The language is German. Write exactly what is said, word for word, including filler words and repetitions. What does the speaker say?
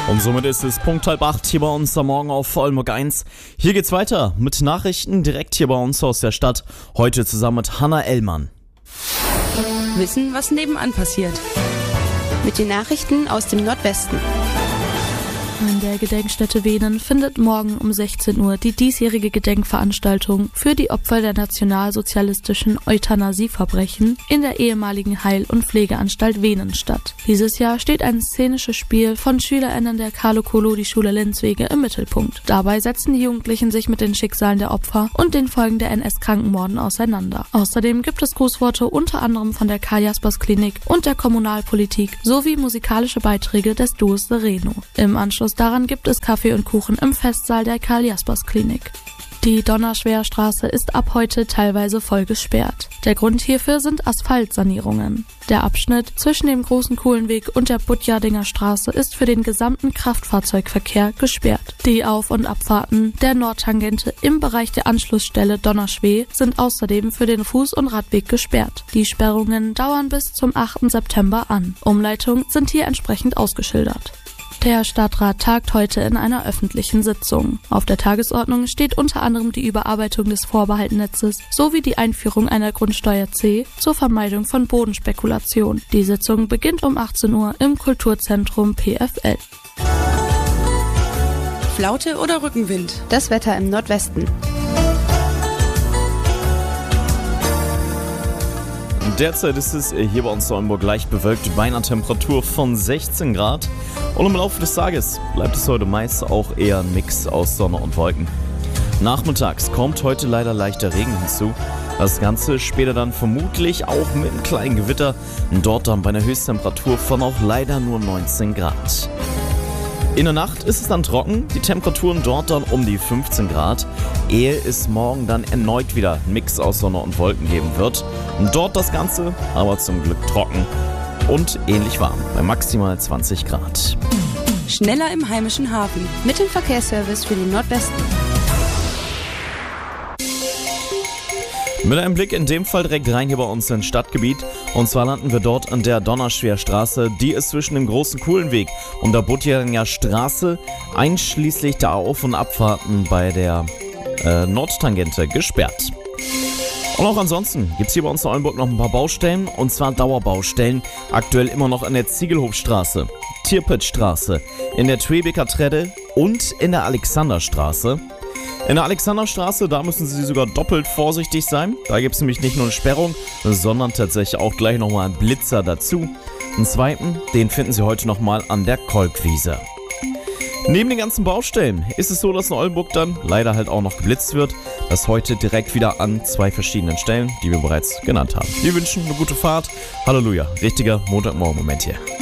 Und somit ist es Punkt halb acht hier bei uns am Morgen auf Oldenburg eins. Hier geht's weiter mit Nachrichten direkt hier bei uns aus der Stadt. Heute zusammen mit Hanna Ellmann. Wissen, was nebenan passiert. Mit den Nachrichten aus dem Nordwesten. In der Gedenkstätte Venen findet morgen um sechzehn Uhr die diesjährige Gedenkveranstaltung für die Opfer der nationalsozialistischen Euthanasieverbrechen in der ehemaligen Heil- und Pflegeanstalt Venen statt. Dieses Jahr steht ein szenisches Spiel von SchülerInnen der Carlo-Collodi-Schule Linzwege im Mittelpunkt. Dabei setzen die Jugendlichen sich mit den Schicksalen der Opfer und den Folgen der N S-Krankenmorden auseinander. Außerdem gibt es Grußworte unter anderem von der Karl-Jaspers-Klinik und der Kommunalpolitik sowie musikalische Beiträge des Duos Sereno. Im Anschluss daran gibt es Kaffee und Kuchen im Festsaal der Karl-Jaspers-Klinik. Die Donnerschwerstraße ist ab heute teilweise voll gesperrt. Der Grund hierfür sind Asphaltsanierungen. Der Abschnitt zwischen dem Großen Kuhlenweg und der Budjardinger Straße ist für den gesamten Kraftfahrzeugverkehr gesperrt. Die Auf- und Abfahrten der Nordtangente im Bereich der Anschlussstelle Donnerschwe sind außerdem für den Fuß- und Radweg gesperrt. Die Sperrungen dauern bis zum achten September an. Umleitungen sind hier entsprechend ausgeschildert. Der Stadtrat tagt heute in einer öffentlichen Sitzung. Auf der Tagesordnung steht unter anderem die Überarbeitung des Vorbehaltnetzes sowie die Einführung einer Grundsteuer C zur Vermeidung von Bodenspekulation. Die Sitzung beginnt um achtzehn Uhr im Kulturzentrum P F L. Flaute oder Rückenwind? Das Wetter im Nordwesten. Derzeit ist es hier bei uns in Oldenburg leicht bewölkt bei einer Temperatur von sechzehn Grad. Und im Laufe des Tages bleibt es heute meist auch eher ein Mix aus Sonne und Wolken. Nachmittags kommt heute leider leichter Regen hinzu. Das Ganze später dann vermutlich auch mit einem kleinen Gewitter. Dort dann bei einer Höchsttemperatur von auch leider nur neunzehn Grad. In der Nacht ist es dann trocken, die Temperaturen dort dann um die fünfzehn Grad, ehe es morgen dann erneut wieder einen Mix aus Sonne und Wolken geben wird. Und dort das Ganze aber zum Glück trocken und ähnlich warm, bei maximal zwanzig Grad. Schneller im heimischen Hafen. Mit dem Verkehrsservice für den Nordwesten. Mit einem Blick in dem Fall direkt rein hier bei uns ins Stadtgebiet. Und zwar landen wir dort an der Donnerschwerstraße. Die ist zwischen dem Großen Kuhlenweg und der Budjardinger Straße einschließlich der Auf- und Abfahrten bei der äh, Nordtangente gesperrt. Und auch ansonsten gibt es hier bei uns in Oldenburg noch ein paar Baustellen, und zwar Dauerbaustellen. Aktuell immer noch an der Ziegelhofstraße, Tirpitzstraße, in der Twebeker Tredde und in der Alexanderstraße. In der Alexanderstraße, da müssen Sie sogar doppelt vorsichtig sein. Da gibt es nämlich nicht nur eine Sperrung, sondern tatsächlich auch gleich nochmal einen Blitzer dazu. Einen zweiten, den finden Sie heute nochmal an der Kolkwiese. Neben den ganzen Baustellen ist es so, dass in Oldenburg dann leider halt auch noch geblitzt wird. Das heute direkt wieder an zwei verschiedenen Stellen, die wir bereits genannt haben. Wir wünschen eine gute Fahrt. Halleluja, richtiger Montagmorgen-Moment hier.